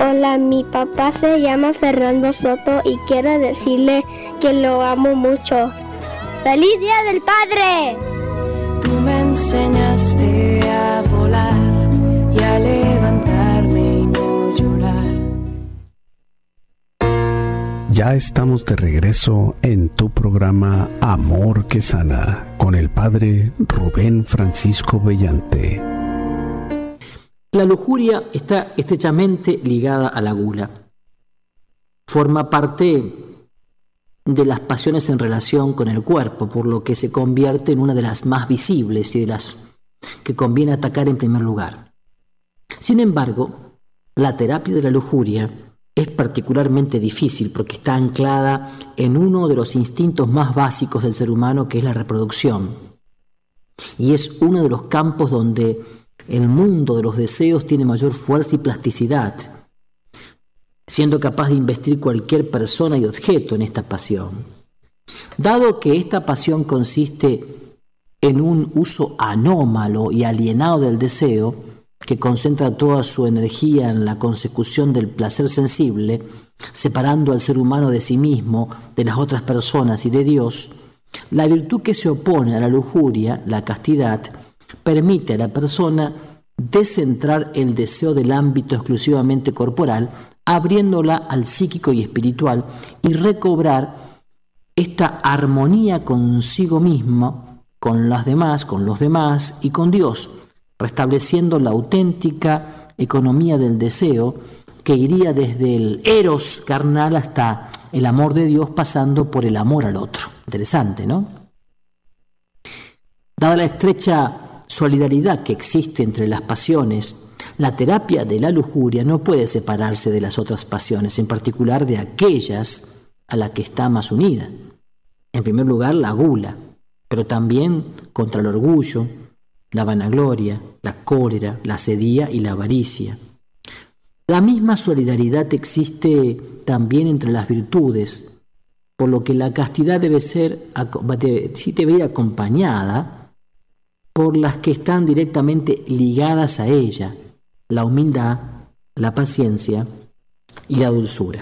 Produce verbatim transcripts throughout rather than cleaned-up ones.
Hola, mi papá se llama Fernando Soto y quiero decirle que lo amo mucho. ¡Feliz Día del Padre! Tú me enseñaste a volar y a levantarme y no llorar. Ya estamos de regreso en tu programa Amor que Sana con el Padre Rubén Francisco Bellante. La lujuria está estrechamente ligada a la gula. Forma parte de las pasiones en relación con el cuerpo, por lo que se convierte en una de las más visibles y de las que conviene atacar en primer lugar. Sin embargo, la terapia de la lujuria es particularmente difícil porque está anclada en uno de los instintos más básicos del ser humano, que es la reproducción. Y es uno de los campos donde el mundo de los deseos tiene mayor fuerza y plasticidad, siendo capaz de investir cualquier persona y objeto en esta pasión. Dado que esta pasión consiste en un uso anómalo y alienado del deseo, que concentra toda su energía en la consecución del placer sensible, separando al ser humano de sí mismo, de las otras personas y de Dios, la virtud que se opone a la lujuria, la castidad, permite a la persona descentrar el deseo del ámbito exclusivamente corporal, abriéndola al psíquico y espiritual, y recobrar esta armonía consigo mismo, con las demás, con los demás y con Dios, restableciendo la auténtica economía del deseo que iría desde el eros carnal hasta el amor de Dios, pasando por el amor al otro. Interesante, ¿no? Dada la estrecha solidaridad que existe entre las pasiones, la terapia de la lujuria no puede separarse de las otras pasiones, en particular de aquellas a las que está más unida. En primer lugar, la gula, pero también contra el orgullo, la vanagloria, la cólera, la sedía y la avaricia. La misma solidaridad existe también entre las virtudes, por lo que la castidad debe ser debe ir acompañada por las que están directamente ligadas a ella: la humildad, la paciencia y la dulzura.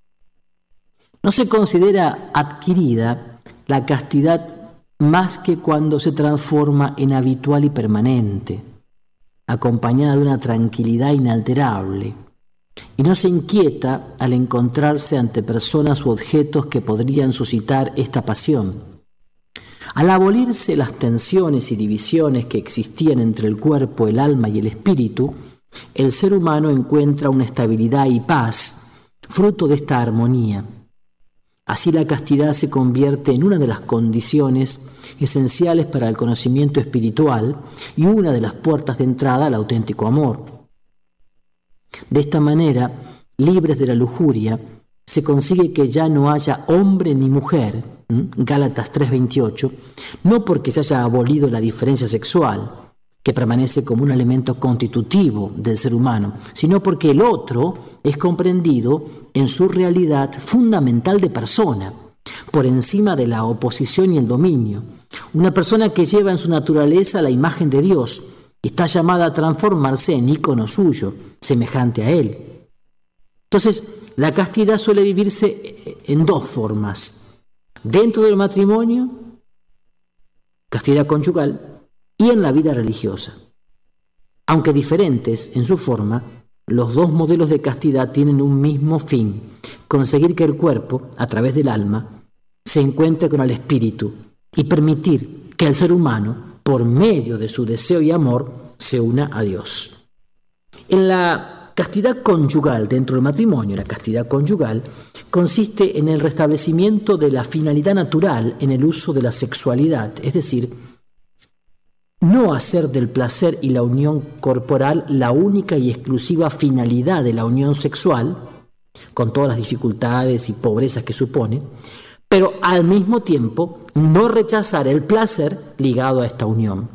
No se considera adquirida la castidad más que cuando se transforma en habitual y permanente, acompañada de una tranquilidad inalterable, y no se inquieta al encontrarse ante personas u objetos que podrían suscitar esta pasión. Al abolirse las tensiones y divisiones que existían entre el cuerpo, el alma y el espíritu, el ser humano encuentra una estabilidad y paz, fruto de esta armonía. Así la castidad se convierte en una de las condiciones esenciales para el conocimiento espiritual y una de las puertas de entrada al auténtico amor. De esta manera, libres de la lujuria, se consigue que ya no haya hombre ni mujer, ¿m? Gálatas tres veintiocho, no porque se haya abolido la diferencia sexual, que permanece como un elemento constitutivo del ser humano, sino porque el otro es comprendido en su realidad fundamental de persona, por encima de la oposición y el dominio. Una persona que lleva en su naturaleza la imagen de Dios y está llamada a transformarse en ícono suyo, semejante a Él. Entonces, la castidad suele vivirse en dos formas: dentro del matrimonio, castidad conyugal, y en la vida religiosa. Aunque diferentes en su forma, los dos modelos de castidad tienen un mismo fin: conseguir que el cuerpo, a través del alma, se encuentre con el espíritu y permitir que el ser humano, por medio de su deseo y amor, se una a Dios. En la castidad conyugal dentro del matrimonio, la castidad conyugal consiste en el restablecimiento de la finalidad natural en el uso de la sexualidad, es decir, no hacer del placer y la unión corporal la única y exclusiva finalidad de la unión sexual, con todas las dificultades y pobrezas que supone, pero al mismo tiempo no rechazar el placer ligado a esta unión.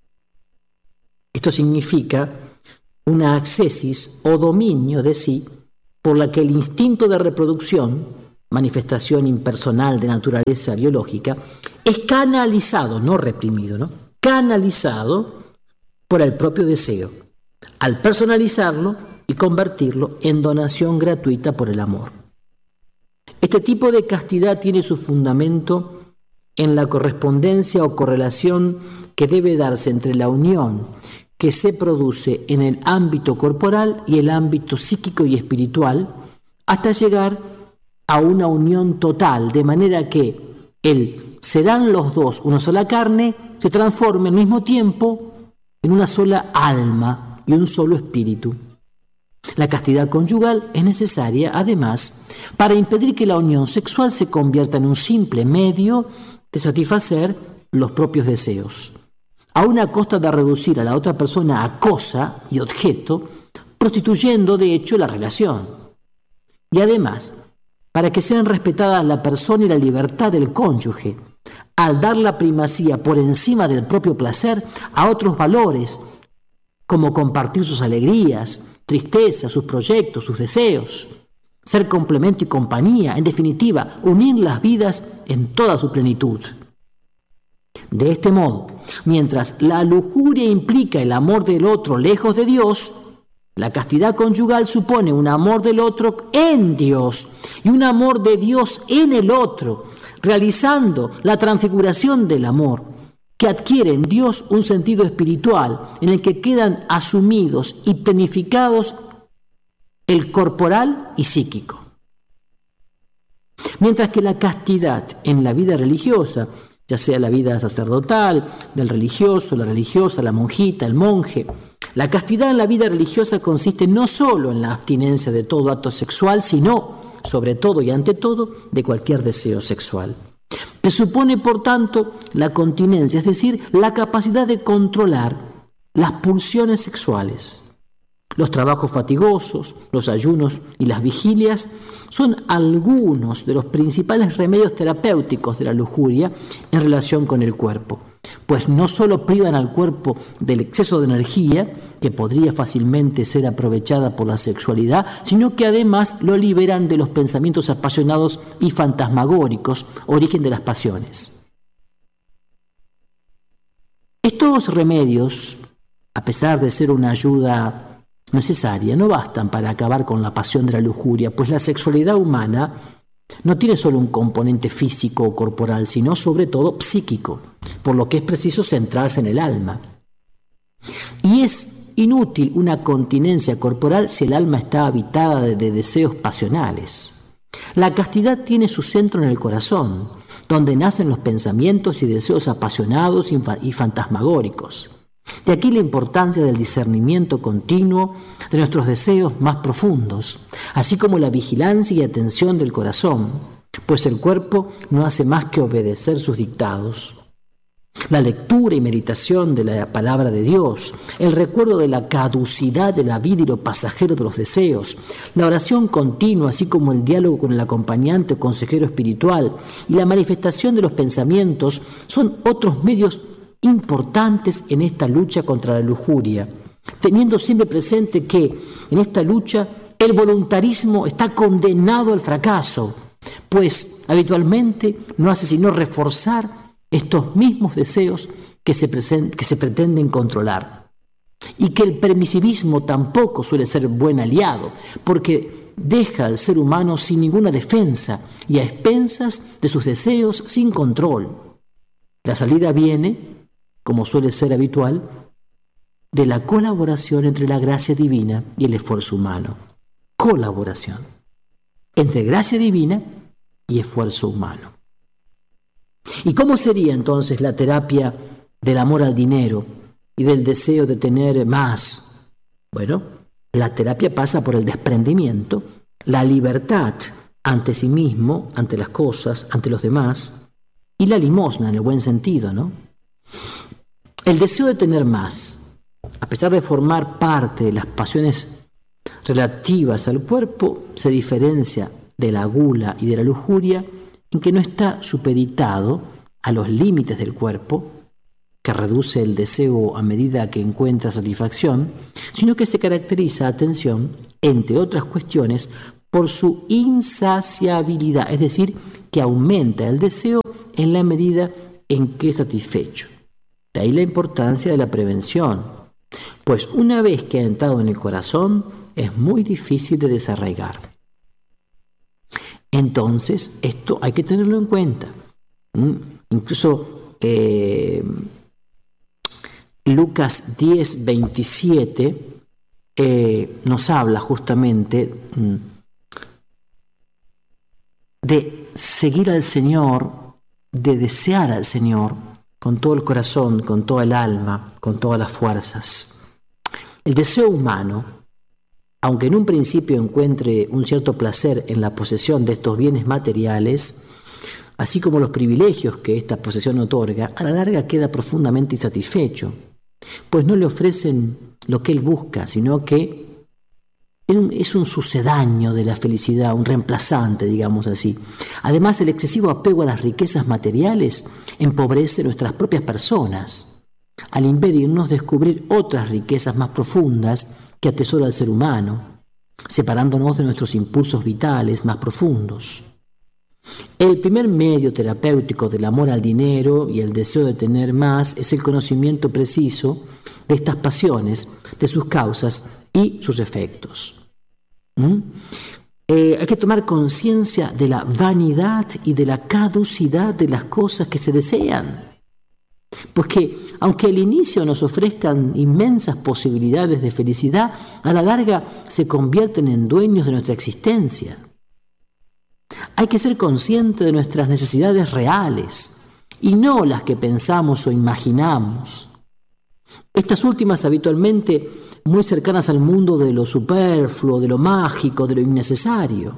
Esto significa una ascesis o dominio de sí por la que el instinto de reproducción, manifestación impersonal de naturaleza biológica, es canalizado, no reprimido, ¿no? canalizado por el propio deseo. Al personalizarlo y convertirlo en donación gratuita por el amor. Este tipo de castidad tiene su fundamento en la correspondencia o correlación que debe darse entre la unión que se produce en el ámbito corporal y el ámbito psíquico y espiritual, hasta llegar a una unión total, de manera que el serán los dos una sola carne se transforme al mismo tiempo en una sola alma y un solo espíritu. La castidad conyugal es necesaria, además, para impedir que la unión sexual se convierta en un simple medio de satisfacer los propios deseos, a una costa de reducir a la otra persona a cosa y objeto, prostituyendo de hecho la relación. Y además, para que sean respetadas la persona y la libertad del cónyuge, al dar la primacía por encima del propio placer a otros valores, como compartir sus alegrías, tristezas, sus proyectos, sus deseos, ser complemento y compañía, en definitiva, unir las vidas en toda su plenitud. De este modo, mientras la lujuria implica el amor del otro lejos de Dios, la castidad conyugal supone un amor del otro en Dios y un amor de Dios en el otro, realizando la transfiguración del amor, que adquiere en Dios un sentido espiritual en el que quedan asumidos y planificados el corporal y psíquico. Mientras que la castidad en la vida religiosa, ya sea la vida sacerdotal, del religioso, la religiosa, la monjita, el monje, la castidad en la vida religiosa consiste no solo en la abstinencia de todo acto sexual, sino, sobre todo y ante todo, de cualquier deseo sexual. Presupone, por tanto, la continencia, es decir, la capacidad de controlar las pulsiones sexuales. Los trabajos fatigosos, los ayunos y las vigilias son algunos de los principales remedios terapéuticos de la lujuria en relación con el cuerpo, pues no solo privan al cuerpo del exceso de energía, que podría fácilmente ser aprovechada por la sexualidad, sino que además lo liberan de los pensamientos apasionados y fantasmagóricos, origen de las pasiones. Estos remedios, a pesar de ser una ayuda necesaria, no bastan para acabar con la pasión de la lujuria, pues la sexualidad humana no tiene solo un componente físico o corporal, sino sobre todo psíquico, por lo que es preciso centrarse en el alma. Y es inútil una continencia corporal si el alma está habitada de, de deseos pasionales. La castidad tiene su centro en el corazón, donde nacen los pensamientos y deseos apasionados y, fa- y fantasmagóricos. De aquí la importancia del discernimiento continuo de nuestros deseos más profundos, así como la vigilancia y atención del corazón, pues el cuerpo no hace más que obedecer sus dictados. La lectura y meditación de la palabra de Dios, el recuerdo de la caducidad de la vida y lo pasajero de los deseos, la oración continua, así como el diálogo con el acompañante o consejero espiritual y la manifestación de los pensamientos son otros medios importantes en esta lucha contra la lujuria, teniendo siempre presente que en esta lucha el voluntarismo está condenado al fracaso, pues habitualmente no hace sino reforzar estos mismos deseos que se, present- que se pretenden controlar, y que el permisivismo tampoco suele ser buen aliado, porque deja al ser humano sin ninguna defensa y a expensas de sus deseos sin control. La salida viene, como suele ser habitual, de la colaboración entre la gracia divina y el esfuerzo humano. Colaboración entre gracia divina y esfuerzo humano. ¿Y cómo sería entonces la terapia del amor al dinero y del deseo de tener más? Bueno, la terapia pasa por el desprendimiento, la libertad ante sí mismo, ante las cosas, ante los demás, y la limosna en el buen sentido, ¿no? El deseo de tener más, a pesar de formar parte de las pasiones relativas al cuerpo, se diferencia de la gula y de la lujuria en que no está supeditado a los límites del cuerpo, que reduce el deseo a medida que encuentra satisfacción, sino que se caracteriza, atención, entre otras cuestiones, por su insaciabilidad, es decir, que aumenta el deseo en la medida en que es satisfecho. De ahí la importancia de la prevención, pues una vez que ha entrado en el corazón, es muy difícil de desarraigar. Entonces, esto hay que tenerlo en cuenta. ¿Mm? Incluso eh, Lucas diez, veintisiete eh, nos habla justamente mm, de seguir al Señor, de desear al Señor con todo el corazón, con toda el alma, con todas las fuerzas. El deseo humano, aunque en un principio encuentre un cierto placer en la posesión de estos bienes materiales, así como los privilegios que esta posesión otorga, a la larga queda profundamente insatisfecho, pues no le ofrecen lo que él busca, sino que es un sucedáneo de la felicidad, un reemplazante, digamos así. Además, el excesivo apego a las riquezas materiales empobrece nuestras propias personas, al impedirnos descubrir otras riquezas más profundas que atesora el ser humano, separándonos de nuestros impulsos vitales más profundos. El primer medio terapéutico del amor al dinero y el deseo de tener más es el conocimiento preciso de estas pasiones, de sus causas y sus efectos. ¿Mm? Eh, hay que tomar conciencia de la vanidad y de la caducidad de las cosas que se desean. Pues que, aunque al inicio nos ofrezcan inmensas posibilidades de felicidad, a la larga se convierten en dueños de nuestra existencia. Hay que ser consciente de nuestras necesidades reales y no las que pensamos o imaginamos. Estas últimas habitualmente muy cercanas al mundo de lo superfluo, de lo mágico, de lo innecesario.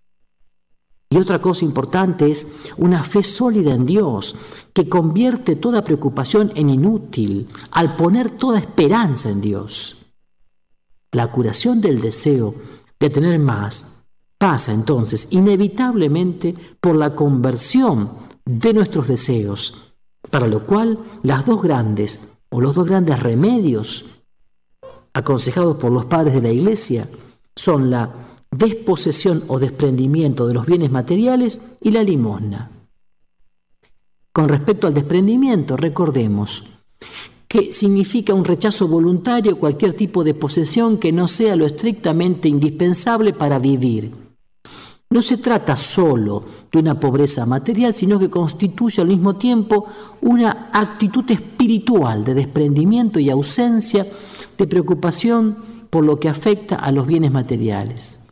Y otra cosa importante es una fe sólida en Dios, que convierte toda preocupación en inútil al poner toda esperanza en Dios. La curación del deseo de tener más pasa entonces inevitablemente por la conversión de nuestros deseos, para lo cual las dos grandes o los dos grandes remedios aconsejados por los padres de la Iglesia son la desposesión o desprendimiento de los bienes materiales y la limosna. Con respecto al desprendimiento, recordemos que significa un rechazo voluntario a cualquier tipo de posesión que no sea lo estrictamente indispensable para vivir. No se trata solo de una pobreza material, sino que constituye al mismo tiempo una actitud espiritual de desprendimiento y ausencia de preocupación por lo que afecta a los bienes materiales.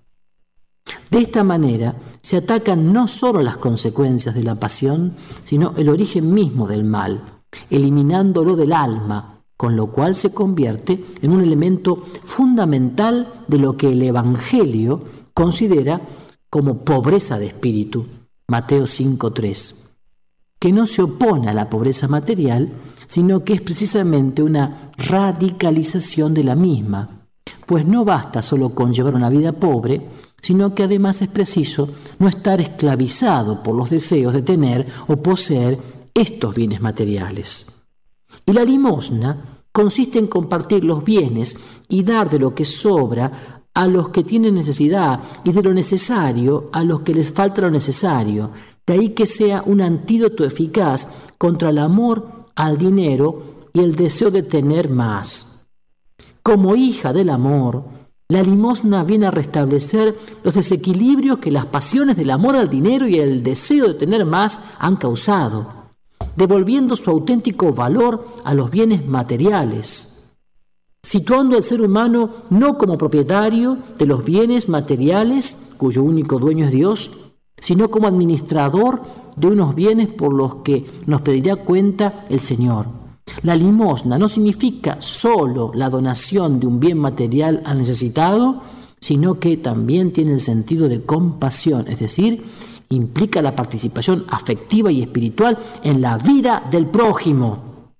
De esta manera se atacan no solo las consecuencias de la pasión, sino el origen mismo del mal, eliminándolo del alma, con lo cual se convierte en un elemento fundamental de lo que el Evangelio considera como pobreza de espíritu, Mateo cinco tres, que no se opone a la pobreza material, sino que es precisamente una radicalización de la misma, pues no basta solo con llevar una vida pobre, sino que además es preciso no estar esclavizado por los deseos de tener o poseer estos bienes materiales. Y la limosna consiste en compartir los bienes y dar de lo que sobra a los que tienen necesidad y de lo necesario a los que les falta lo necesario. De ahí que sea un antídoto eficaz contra el amor al dinero y el deseo de tener más. Como hija del amor, la limosna viene a restablecer los desequilibrios que las pasiones del amor al dinero y el deseo de tener más han causado, devolviendo su auténtico valor a los bienes materiales, situando al ser humano no como propietario de los bienes materiales, cuyo único dueño es Dios, sino como administrador de unos bienes por los que nos pedirá cuenta el Señor. La limosna no significa solo la donación de un bien material al necesitado, sino que también tiene el sentido de compasión, es decir, implica la participación afectiva y espiritual en la vida del prójimo.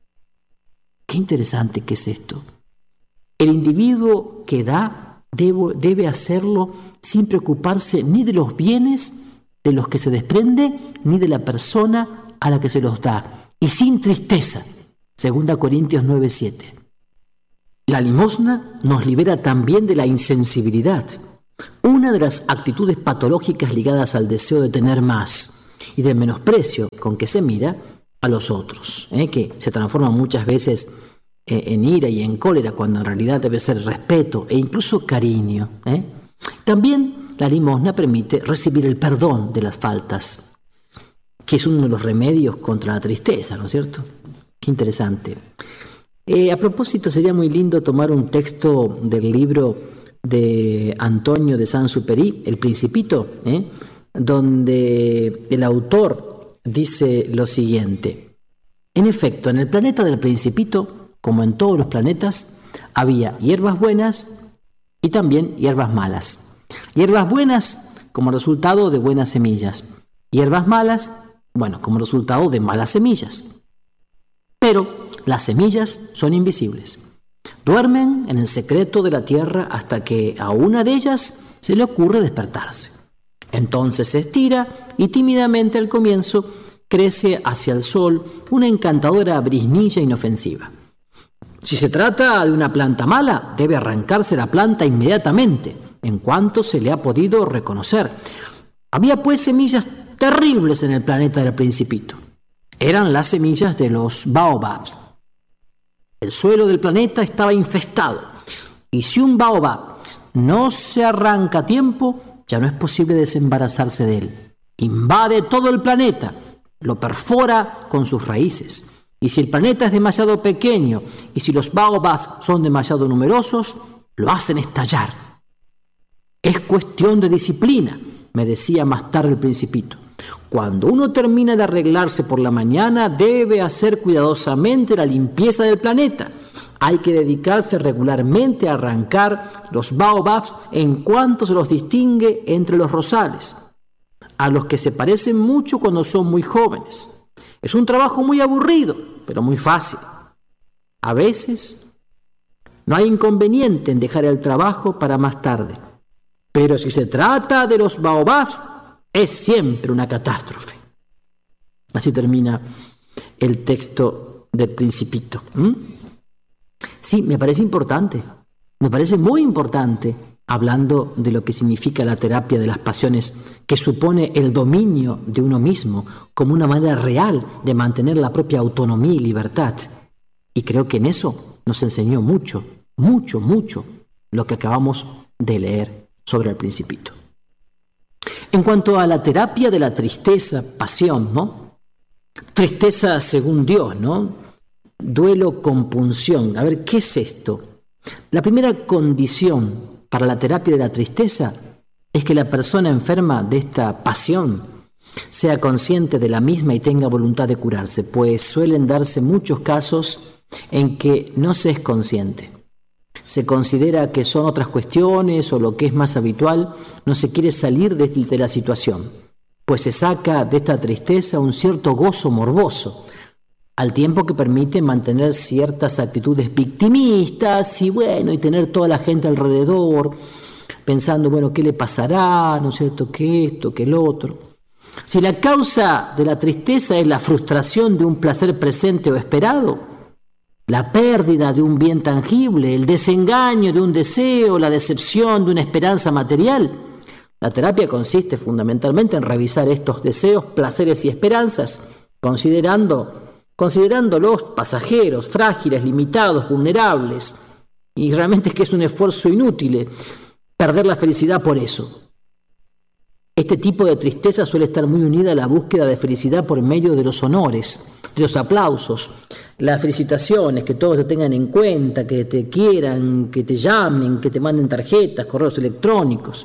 Qué interesante que es esto. El individuo que da debe, debe hacerlo sin preocuparse ni de los bienes de los que se desprende, ni de la persona a la que se los da, y sin tristeza. Segunda Corintios nueve siete. La limosna nos libera también de la insensibilidad, una de las actitudes patológicas ligadas al deseo de tener más y del menosprecio con que se mira a los otros, ¿eh? que se transforma muchas veces en ira y en cólera, cuando en realidad debe ser respeto e incluso cariño. ¿eh? También la limosna permite recibir el perdón de las faltas, que es uno de los remedios contra la tristeza, ¿no es cierto? Qué interesante. Eh, a propósito, sería muy lindo tomar un texto del libro de Antonio de Saint-Supéry, El Principito, ¿eh? donde el autor dice lo siguiente: en efecto, en el planeta del Principito, como en todos los planetas, había hierbas buenas y también hierbas malas. Hierbas buenas como resultado de buenas semillas, hierbas malas, bueno, como resultado de malas semillas. Pero las semillas son invisibles. Duermen en el secreto de la tierra hasta que a una de ellas se le ocurre despertarse. Entonces se estira y tímidamente al comienzo crece hacia el sol una encantadora brisnilla inofensiva. Si se trata de una planta mala, debe arrancarse la planta inmediatamente, en cuanto se le ha podido reconocer. Había pues semillas terribles en el planeta del Principito. Eran las semillas de los baobabs. El suelo del planeta estaba infestado, y si un baobab no se arranca a tiempo, ya no es posible desembarazarse de él. Invade todo el planeta, lo perfora con sus raíces. Y si el planeta es demasiado pequeño y si los baobabs son demasiado numerosos, lo hacen estallar. Es cuestión de disciplina, me decía más tarde el Principito. Cuando uno termina de arreglarse por la mañana, debe hacer cuidadosamente la limpieza del planeta. Hay que dedicarse regularmente a arrancar los baobabs en cuanto se los distingue entre los rosales, a los que se parecen mucho cuando son muy jóvenes. Es un trabajo muy aburrido, pero muy fácil. A veces no hay inconveniente en dejar el trabajo para más tarde, pero si se trata de los baobabs, es siempre una catástrofe. Así termina el texto del Principito. ¿Mm? Sí, me parece importante, me parece muy importante, hablando de lo que significa la terapia de las pasiones, que supone el dominio de uno mismo como una manera real de mantener la propia autonomía y libertad. Y creo que en eso nos enseñó mucho, mucho, mucho lo que acabamos de leer sobre el Principito. En cuanto a la terapia de la tristeza, pasión, ¿no? Tristeza según Dios, ¿no? Duelo, compunción. A ver, ¿qué es esto? La primera condición para la terapia de la tristeza es que la persona enferma de esta pasión sea consciente de la misma y tenga voluntad de curarse, pues suelen darse muchos casos en que no se es consciente. Se considera que son otras cuestiones o lo que es más habitual, no se quiere salir de, de la situación, pues se saca de esta tristeza un cierto gozo morboso, al tiempo que permite mantener ciertas actitudes victimistas y bueno, y tener toda la gente alrededor pensando, bueno, ¿qué le pasará? ¿No es cierto? ¿Qué esto? ¿Qué el otro? Si la causa de la tristeza es la frustración de un placer presente o esperado, la pérdida de un bien tangible, el desengaño de un deseo, la decepción de una esperanza material, la terapia consiste fundamentalmente en revisar estos deseos, placeres y esperanzas, considerando, considerándolos pasajeros, frágiles, limitados, vulnerables, y realmente es que es un esfuerzo inútil perder la felicidad por eso. Este tipo de tristeza suele estar muy unida a la búsqueda de felicidad por medio de los honores, de los aplausos, las felicitaciones, que todos te tengan en cuenta, que te quieran, que te llamen, que te manden tarjetas, correos electrónicos.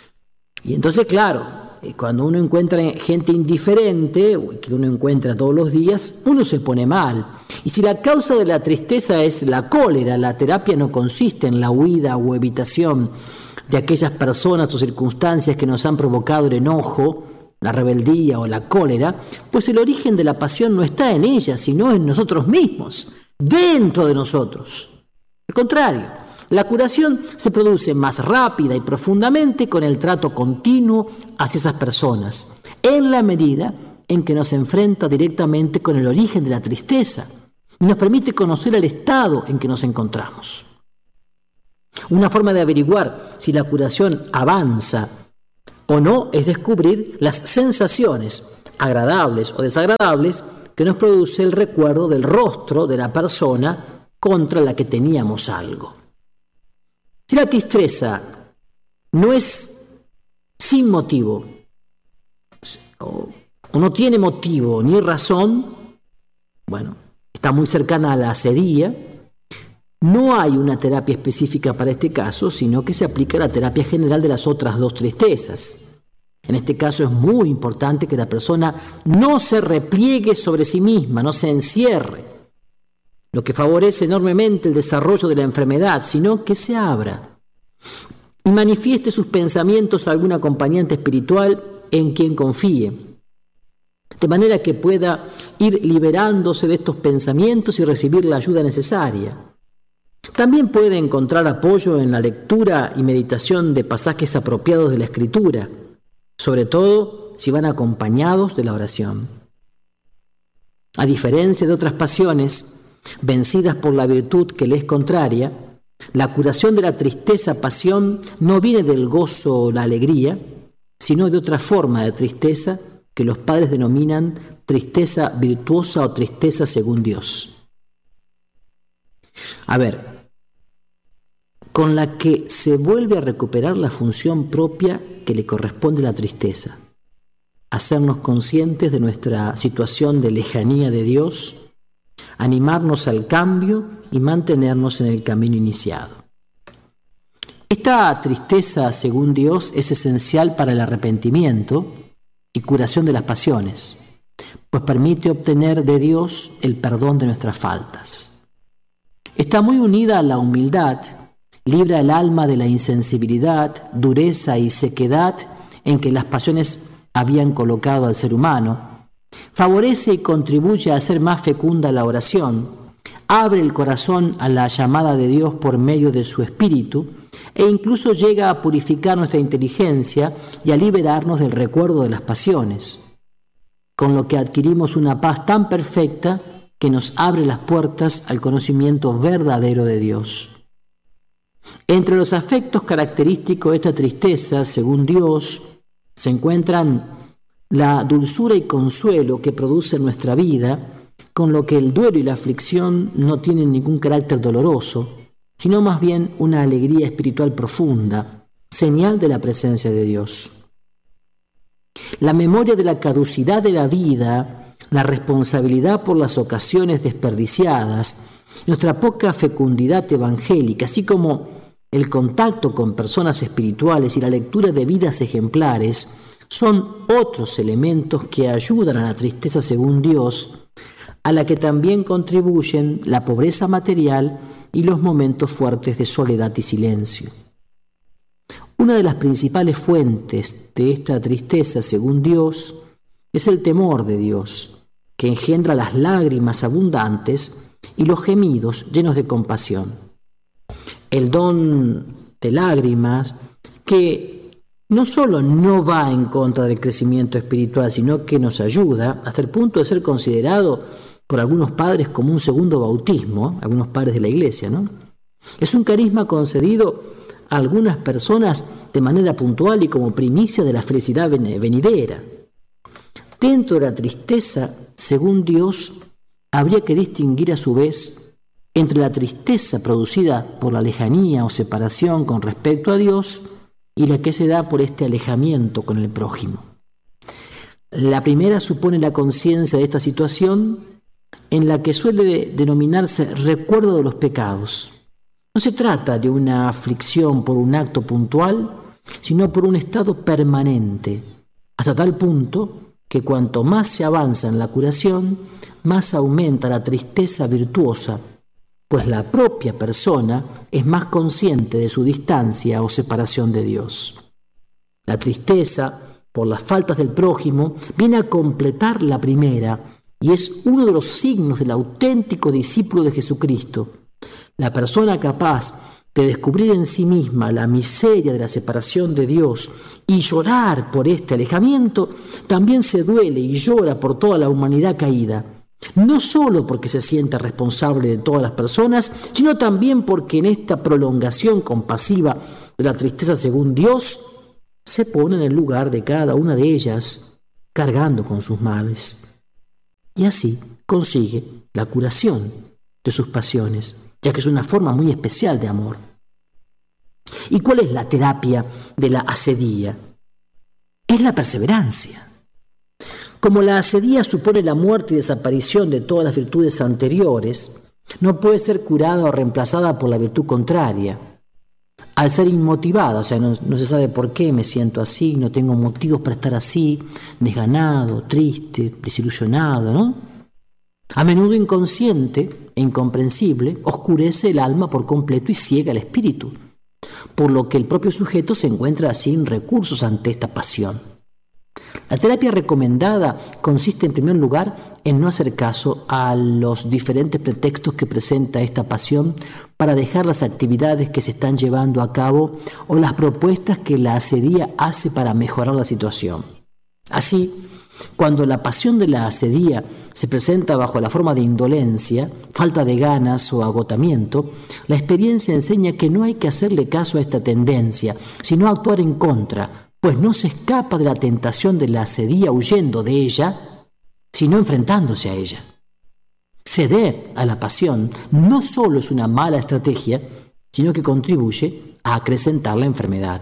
Y entonces, claro, cuando uno encuentra gente indiferente, que uno encuentra todos los días, uno se pone mal. Y si la causa de la tristeza es la cólera, la terapia no consiste en la huida o evitación de aquellas personas o circunstancias que nos han provocado el enojo, la rebeldía o la cólera, pues el origen de la pasión no está en ella, sino en nosotros mismos, dentro de nosotros. Al contrario, la curación se produce más rápida y profundamente con el trato continuo hacia esas personas, en la medida en que nos enfrenta directamente con el origen de la tristeza y nos permite conocer el estado en que nos encontramos. Una forma de averiguar si la curación avanza o no es descubrir las sensaciones agradables o desagradables que nos produce el recuerdo del rostro de la persona contra la que teníamos algo. Si la tristeza no es sin motivo, o no tiene motivo ni razón, bueno, está muy cercana a la asedía. No hay una terapia específica para este caso, sino que se aplica la terapia general de las otras dos tristezas. En este caso es muy importante que la persona no se repliegue sobre sí misma, no se encierre, lo que favorece enormemente el desarrollo de la enfermedad, sino que se abra y manifieste sus pensamientos a algún acompañante espiritual en quien confíe, de manera que pueda ir liberándose de estos pensamientos y recibir la ayuda necesaria. También puede encontrar apoyo en la lectura y meditación de pasajes apropiados de la Escritura, sobre todo si van acompañados de la oración. A diferencia de otras pasiones, vencidas por la virtud que le es contraria, la curación de la tristeza-pasión no viene del gozo o la alegría, sino de otra forma de tristeza que los padres denominan tristeza virtuosa o tristeza según Dios. A ver, con la que se vuelve a recuperar la función propia que le corresponde a la tristeza, hacernos conscientes de nuestra situación de lejanía de Dios, animarnos al cambio y mantenernos en el camino iniciado. Esta tristeza, según Dios, es esencial para el arrepentimiento y curación de las pasiones, pues permite obtener de Dios el perdón de nuestras faltas. Está muy unida a la humildad, libra el alma de la insensibilidad, dureza y sequedad en que las pasiones habían colocado al ser humano, favorece y contribuye a hacer más fecunda la oración, abre el corazón a la llamada de Dios por medio de su Espíritu e incluso llega a purificar nuestra inteligencia y a liberarnos del recuerdo de las pasiones, con lo que adquirimos una paz tan perfecta que nos abre las puertas al conocimiento verdadero de Dios. Entre los afectos característicos de esta tristeza, según Dios, se encuentran la dulzura y consuelo que produce en nuestra vida, con lo que el duelo y la aflicción no tienen ningún carácter doloroso, sino más bien una alegría espiritual profunda, señal de la presencia de Dios. La memoria de la caducidad de la vida, la responsabilidad por las ocasiones desperdiciadas, nuestra poca fecundidad evangélica, así como el contacto con personas espirituales y la lectura de vidas ejemplares, son otros elementos que ayudan a la tristeza según Dios, a la que también contribuyen la pobreza material y los momentos fuertes de soledad y silencio. Una de las principales fuentes de esta tristeza según Dios es el temor de Dios, que engendra las lágrimas abundantes y los gemidos llenos de compasión. El don de lágrimas que no solo no va en contra del crecimiento espiritual, sino que nos ayuda hasta el punto de ser considerado por algunos padres como un segundo bautismo, algunos padres de la iglesia, ¿no? Es un carisma concedido a algunas personas de manera puntual y como primicia de la felicidad venidera. Dentro de la tristeza, según Dios, habría que distinguir a su vez entre la tristeza producida por la lejanía o separación con respecto a Dios y la que se da por este alejamiento con el prójimo. La primera supone la conciencia de esta situación en la que suele denominarse recuerdo de los pecados. No se trata de una aflicción por un acto puntual, sino por un estado permanente, hasta tal punto que cuanto más se avanza en la curación, más aumenta la tristeza virtuosa, pues la propia persona es más consciente de su distancia o separación de Dios. La tristeza por las faltas del prójimo viene a completar la primera y es uno de los signos del auténtico discípulo de Jesucristo. La persona capaz de descubrir en sí misma la miseria de la separación de Dios y llorar por este alejamiento, también se duele y llora por toda la humanidad caída. No solo porque se siente responsable de todas las personas, sino también porque en esta prolongación compasiva de la tristeza según Dios, se pone en el lugar de cada una de ellas, cargando con sus males. Y así consigue la curación de sus pasiones, ya que es una forma muy especial de amor. ¿Y cuál es la terapia de la asedía? Es la perseverancia. Como la asedía supone la muerte y desaparición de todas las virtudes anteriores, no puede ser curada o reemplazada por la virtud contraria. Al ser inmotivada, o sea, no, no se sabe por qué me siento así, no tengo motivos para estar así, desganado, triste, desilusionado, ¿no? A menudo inconsciente e incomprensible, oscurece el alma por completo y ciega el espíritu, por lo que el propio sujeto se encuentra sin recursos ante esta pasión. La terapia recomendada consiste en primer lugar en no hacer caso a los diferentes pretextos que presenta esta pasión para dejar las actividades que se están llevando a cabo o las propuestas que la asedía hace para mejorar la situación. Así, cuando la pasión de la asedía se presenta bajo la forma de indolencia, falta de ganas o agotamiento, la experiencia enseña que no hay que hacerle caso a esta tendencia, sino actuar en contra, pues no se escapa de la tentación de la asedía huyendo de ella, sino enfrentándose a ella. Ceder a la pasión no solo es una mala estrategia, sino que contribuye a acrecentar la enfermedad.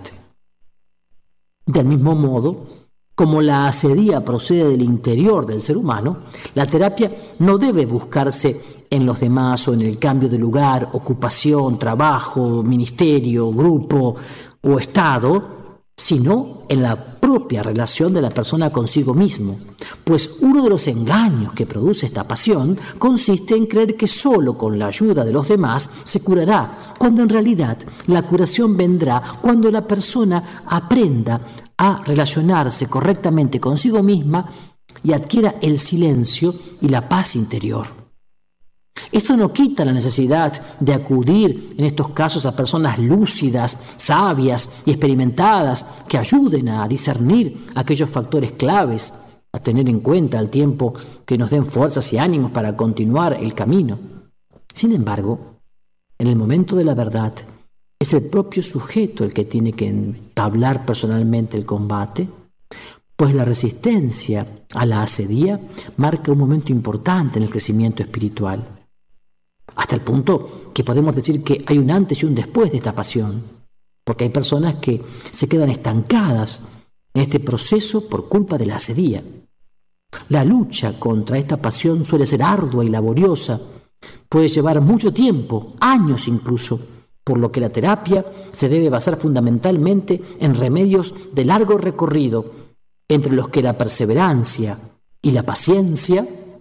Del mismo modo, como la asedía procede del interior del ser humano, la terapia no debe buscarse en los demás o en el cambio de lugar, ocupación, trabajo, ministerio, grupo o estado, sino en la propia relación de la persona consigo mismo, pues uno de los engaños que produce esta pasión consiste en creer que solo con la ayuda de los demás se curará, cuando en realidad la curación vendrá cuando la persona aprenda a relacionarse correctamente consigo misma y adquiera el silencio y la paz interior. Esto no quita la necesidad de acudir en estos casos a personas lúcidas, sabias y experimentadas que ayuden a discernir aquellos factores claves a tener en cuenta al tiempo que nos den fuerzas y ánimos para continuar el camino. Sin embargo, en el momento de la verdad, es el propio sujeto el que tiene que entablar personalmente el combate, pues la resistencia a la asedía marca un momento importante en el crecimiento espiritual. Hasta el punto que podemos decir que hay un antes y un después de esta pasión, porque hay personas que se quedan estancadas en este proceso por culpa de la asedía. La lucha contra esta pasión suele ser ardua y laboriosa, puede llevar mucho tiempo, años incluso, por lo que la terapia se debe basar fundamentalmente en remedios de largo recorrido, entre los que la perseverancia y la paciencia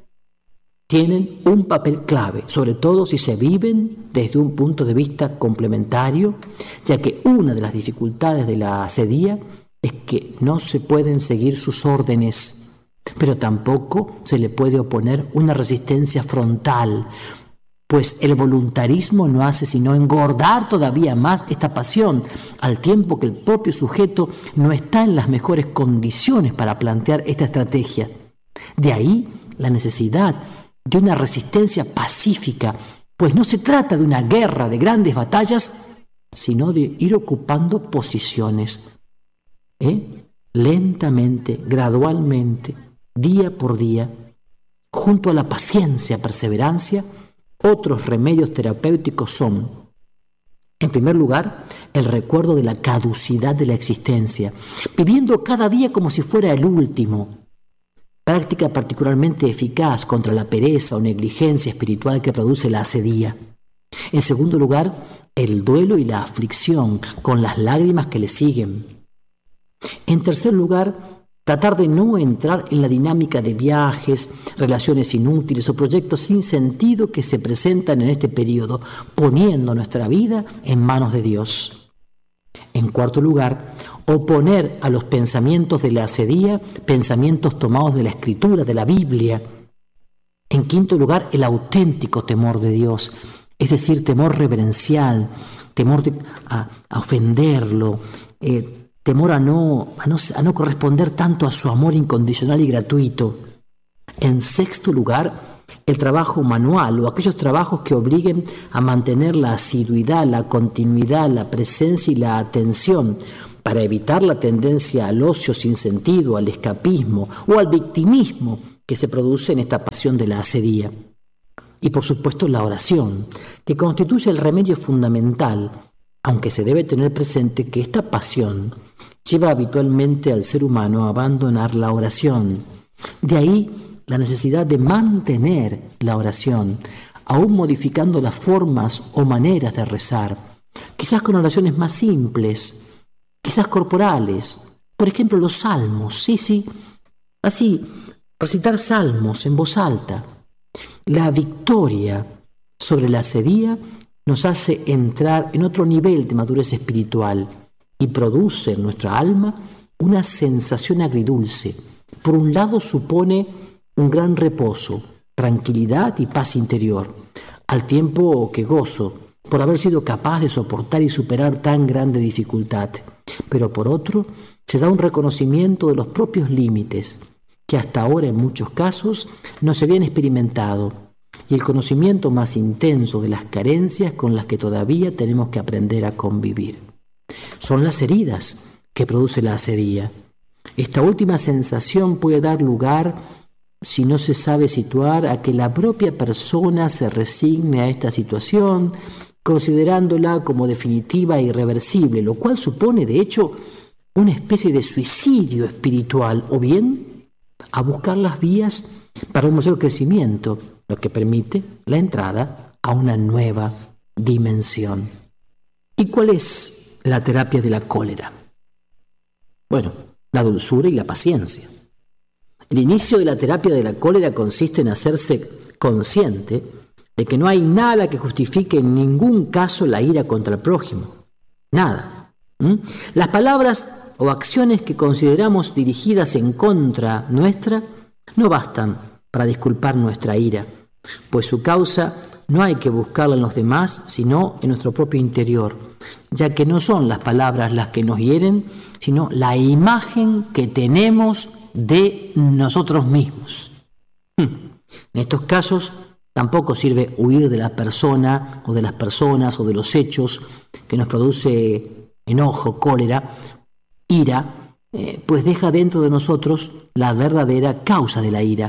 tienen un papel clave, sobre todo si se viven desde un punto de vista complementario, ya que una de las dificultades de la asedía es que no se pueden seguir sus órdenes, pero tampoco se le puede oponer una resistencia frontal, pues el voluntarismo no hace sino engordar todavía más esta pasión, al tiempo que el propio sujeto no está en las mejores condiciones para plantear esta estrategia. De ahí la necesidad de una resistencia pacífica, pues no se trata de una guerra de grandes batallas, sino de ir ocupando posiciones, ¿eh? lentamente, gradualmente, día por día, junto a la paciencia, perseverancia. Otros remedios terapéuticos son, en primer lugar, el recuerdo de la caducidad de la existencia, viviendo cada día como si fuera el último, práctica particularmente eficaz contra la pereza o negligencia espiritual que produce la asedía. En segundo lugar, el duelo y la aflicción con las lágrimas que le siguen. En tercer lugar, tratar de no entrar en la dinámica de viajes, relaciones inútiles o proyectos sin sentido que se presentan en este periodo, poniendo nuestra vida en manos de Dios. En cuarto lugar, oponer a los pensamientos de la asedía pensamientos tomados de la Escritura, de la Biblia. En quinto lugar, el auténtico temor de Dios, es decir, temor reverencial, temor de, a, a ofenderlo, eh, temor a no, a, no, a no corresponder tanto a su amor incondicional y gratuito. En sexto lugar, el trabajo manual o aquellos trabajos que obliguen a mantener la asiduidad, la continuidad, la presencia y la atención para evitar la tendencia al ocio sin sentido, al escapismo o al victimismo que se produce en esta pasión de la asedía. Y por supuesto la oración, que constituye el remedio fundamental, aunque se debe tener presente que esta pasión lleva habitualmente al ser humano a abandonar la oración. De ahí la necesidad de mantener la oración, aún modificando las formas o maneras de rezar, quizás con oraciones más simples, quizás corporales, por ejemplo los salmos, sí, sí, así, recitar salmos en voz alta. La victoria sobre la asedía nos hace entrar en otro nivel de madurez espiritual y produce en nuestra alma una sensación agridulce. Por un lado supone un gran reposo, tranquilidad y paz interior, al tiempo que gozo por haber sido capaz de soportar y superar tan grande dificultad. Pero por otro, se da un reconocimiento de los propios límites, que hasta ahora en muchos casos no se habían experimentado, y el conocimiento más intenso de las carencias con las que todavía tenemos que aprender a convivir. Son las heridas que produce la asedía. Esta última sensación puede dar lugar, si no se sabe situar, a que la propia persona se resigne a esta situación, considerándola como definitiva e irreversible, lo cual supone, de hecho, una especie de suicidio espiritual, o bien a buscar las vías para un mayor crecimiento, lo que permite la entrada a una nueva dimensión. ¿Y cuál es la terapia de la cólera? Bueno, la dulzura y la paciencia. El inicio de la terapia de la cólera consiste en hacerse consciente de que no hay nada que justifique en ningún caso la ira contra el prójimo. Nada. ¿Mm? Las palabras o acciones que consideramos dirigidas en contra nuestra no bastan para disculpar nuestra ira, pues su causa no hay que buscarla en los demás, sino en nuestro propio interior, ya que no son las palabras las que nos hieren, sino la imagen que tenemos de nosotros mismos. En estos casos tampoco sirve huir de la persona o de las personas o de los hechos que nos produce enojo, cólera, ira, eh, pues deja dentro de nosotros la verdadera causa de la ira.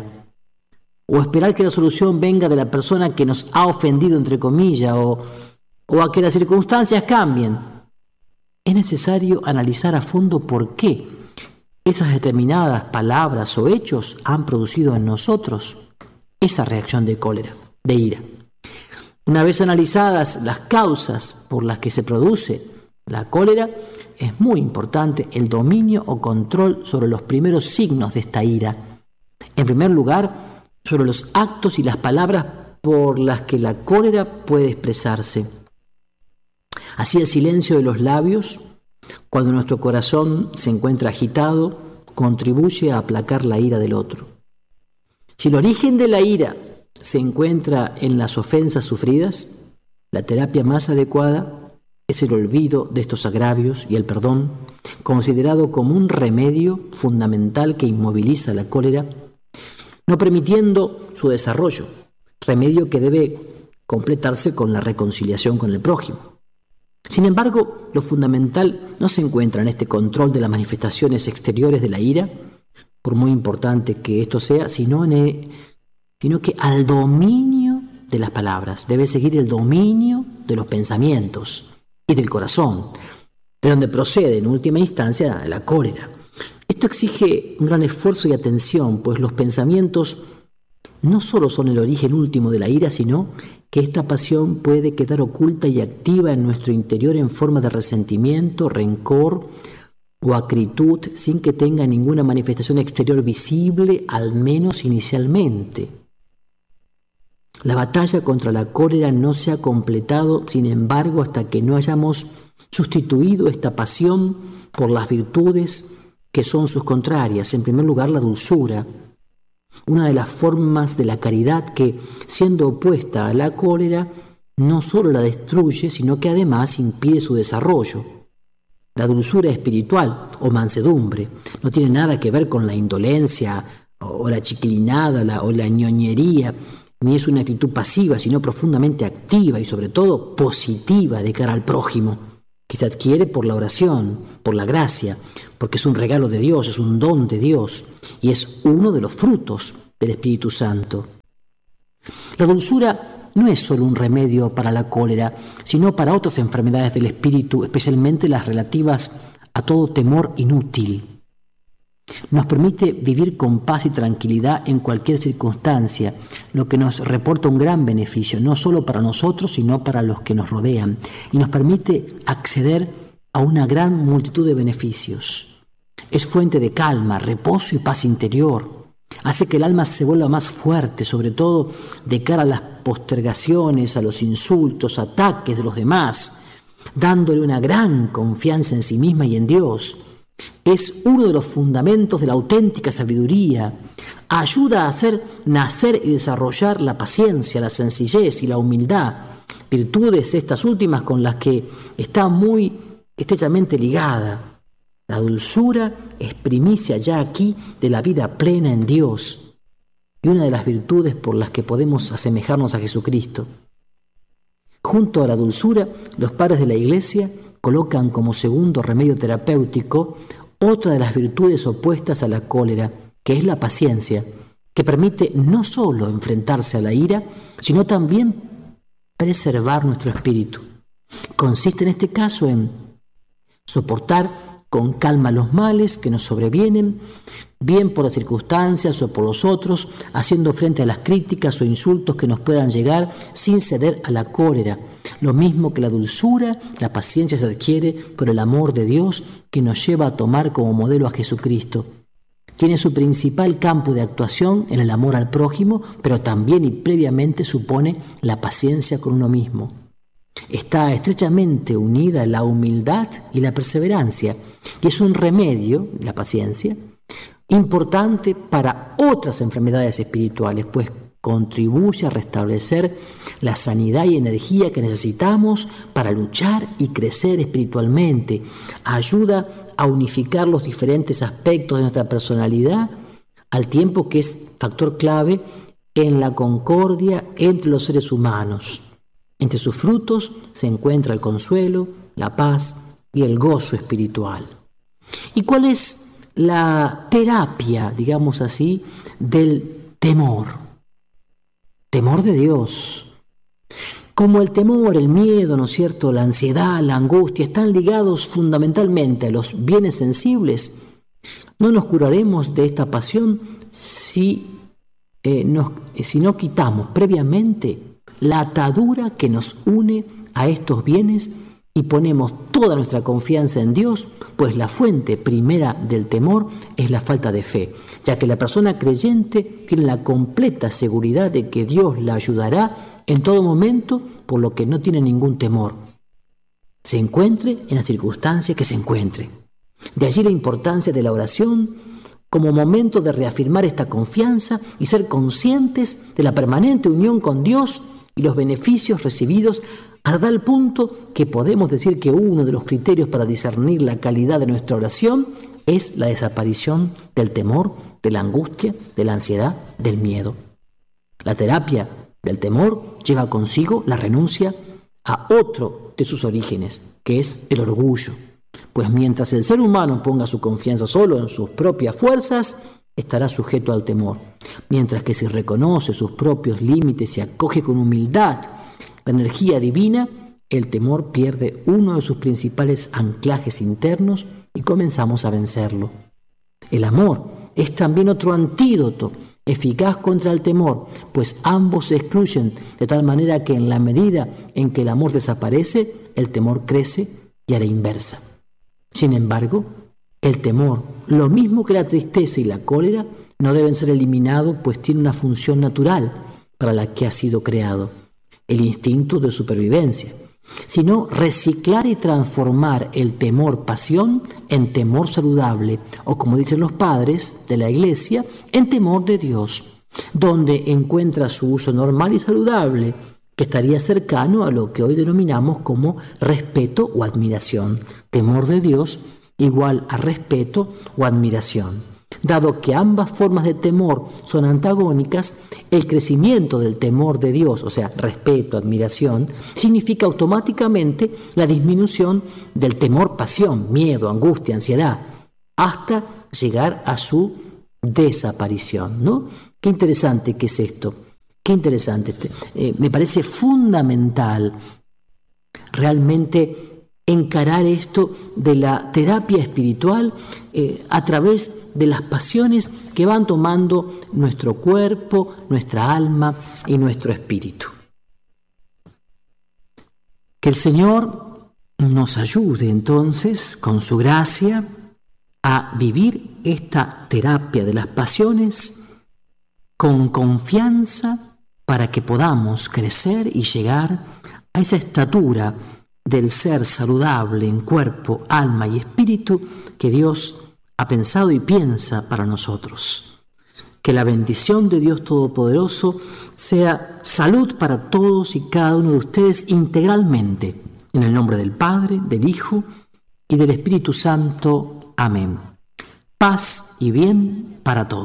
O esperar que la solución venga de la persona que nos ha ofendido, entre comillas, o, o a que las circunstancias cambien. Es necesario analizar a fondo por qué esas determinadas palabras o hechos han producido en nosotros esa reacción de cólera, de ira. Una vez analizadas las causas por las que se produce la cólera, es muy importante el dominio o control sobre los primeros signos de esta ira. En primer lugar, sobre los actos y las palabras por las que la cólera puede expresarse. Así el silencio de los labios, cuando nuestro corazón se encuentra agitado, contribuye a aplacar la ira del otro. Si el origen de la ira se encuentra en las ofensas sufridas, la terapia más adecuada es el olvido de estos agravios y el perdón, considerado como un remedio fundamental que inmoviliza la cólera, no permitiendo su desarrollo, remedio que debe completarse con la reconciliación con el prójimo. Sin embargo, lo fundamental no se encuentra en este control de las manifestaciones exteriores de la ira, por muy importante que esto sea, sino, en el, sino que al dominio de las palabras debe seguir el dominio de los pensamientos y del corazón, de donde procede en última instancia la cólera. Esto exige un gran esfuerzo y atención, pues los pensamientos no solo son el origen último de la ira, sino que esta pasión puede quedar oculta y activa en nuestro interior en forma de resentimiento, rencor o acritud, sin que tenga ninguna manifestación exterior visible, al menos inicialmente. La batalla contra la cólera no se ha completado, sin embargo, hasta que no hayamos sustituido esta pasión por las virtudes que son sus contrarias. En primer lugar, la dulzura, una de las formas de la caridad que, siendo opuesta a la cólera, no solo la destruye, sino que además impide su desarrollo. La dulzura espiritual o mansedumbre no tiene nada que ver con la indolencia o la chiquilinada la, o la ñoñería, ni es una actitud pasiva, sino profundamente activa y sobre todo positiva de cara al prójimo, que se adquiere por la oración, por la gracia, porque es un regalo de Dios, es un don de Dios y es uno de los frutos del Espíritu Santo. La dulzura no es solo un remedio para la cólera, sino para otras enfermedades del espíritu, especialmente las relativas a todo temor inútil. Nos permite vivir con paz y tranquilidad en cualquier circunstancia, lo que nos reporta un gran beneficio, no solo para nosotros, sino para los que nos rodean, y nos permite acceder a una gran multitud de beneficios. Es fuente de calma, reposo y paz interior. Hace que el alma se vuelva más fuerte, sobre todo de cara a las postergaciones, a los insultos, ataques de los demás, dándole una gran confianza en sí misma y en Dios. Es uno de los fundamentos de la auténtica sabiduría. Ayuda a hacer nacer y desarrollar la paciencia, la sencillez y la humildad, virtudes estas últimas con las que está muy estrechamente ligada. La dulzura es primicia ya aquí de la vida plena en Dios y una de las virtudes por las que podemos asemejarnos a Jesucristo. Junto a la dulzura, los padres de la Iglesia colocan como segundo remedio terapéutico otra de las virtudes opuestas a la cólera, que es la paciencia, que permite no solo enfrentarse a la ira, sino también preservar nuestro espíritu. Consiste en este caso en soportar con calma los males que nos sobrevienen, bien por las circunstancias o por los otros, haciendo frente a las críticas o insultos que nos puedan llegar sin ceder a la cólera. Lo mismo que la dulzura, la paciencia se adquiere por el amor de Dios que nos lleva a tomar como modelo a Jesucristo. Tiene su principal campo de actuación en el amor al prójimo, pero también y previamente supone la paciencia con uno mismo. Está estrechamente unida la humildad y la perseverancia, y es un remedio, la paciencia, importante para otras enfermedades espirituales, pues contribuye a restablecer la sanidad y energía que necesitamos para luchar y crecer espiritualmente. Ayuda a unificar los diferentes aspectos de nuestra personalidad, al tiempo que es factor clave en la concordia entre los seres humanos. Entre sus frutos se encuentra el consuelo, la paz y el gozo espiritual. ¿Y cuál es la terapia, digamos así, del temor? Temor de Dios. Como el temor, el miedo, ¿no es cierto?, la ansiedad, la angustia, están ligados fundamentalmente a los bienes sensibles, no nos curaremos de esta pasión si, eh, nos, si no quitamos previamente la atadura que nos une a estos bienes y ponemos toda nuestra confianza en Dios, pues la fuente primera del temor es la falta de fe, ya que la persona creyente tiene la completa seguridad de que Dios la ayudará en todo momento, por lo que no tiene ningún temor, se encuentre en la circunstancia que se encuentre. De allí la importancia de la oración como momento de reafirmar esta confianza y ser conscientes de la permanente unión con Dios y los beneficios recibidos, a tal punto que podemos decir que uno de los criterios para discernir la calidad de nuestra oración es la desaparición del temor, de la angustia, de la ansiedad, del miedo. La terapia del temor lleva consigo la renuncia a otro de sus orígenes, que es el orgullo. Pues mientras el ser humano ponga su confianza solo en sus propias fuerzas, estará sujeto al temor. Mientras que si reconoce sus propios límites y acoge con humildad la energía divina, el temor pierde uno de sus principales anclajes internos y comenzamos a vencerlo. El amor es también otro antídoto eficaz contra el temor, pues ambos se excluyen de tal manera que en la medida en que el amor desaparece, el temor crece y a la inversa. Sin embargo, el temor, lo mismo que la tristeza y la cólera, no deben ser eliminados, pues tiene una función natural para la que ha sido creado, el instinto de supervivencia, sino reciclar y transformar el temor-pasión en temor saludable, o como dicen los padres de la Iglesia, en temor de Dios, donde encuentra su uso normal y saludable, que estaría cercano a lo que hoy denominamos como respeto o admiración. Temor de Dios igual a respeto o admiración. Dado que ambas formas de temor son antagónicas, el crecimiento del temor de Dios, o sea, respeto, admiración, significa automáticamente la disminución del temor, pasión, miedo, angustia, ansiedad, hasta llegar a su desaparición, ¿no? Qué interesante que es esto, Qué interesante. Eh, me parece fundamental realmente encarar esto de la terapia espiritual eh, a través de las pasiones que van tomando nuestro cuerpo, nuestra alma y nuestro espíritu. Que el Señor nos ayude entonces, con su gracia, a vivir esta terapia de las pasiones con confianza, para que podamos crecer y llegar a esa estatura del ser saludable en cuerpo, alma y espíritu que Dios ha pensado y piensa para nosotros. Que la bendición de Dios Todopoderoso sea salud para todos y cada uno de ustedes integralmente, en el nombre del Padre, del Hijo y del Espíritu Santo. Amén. Paz y bien para todos.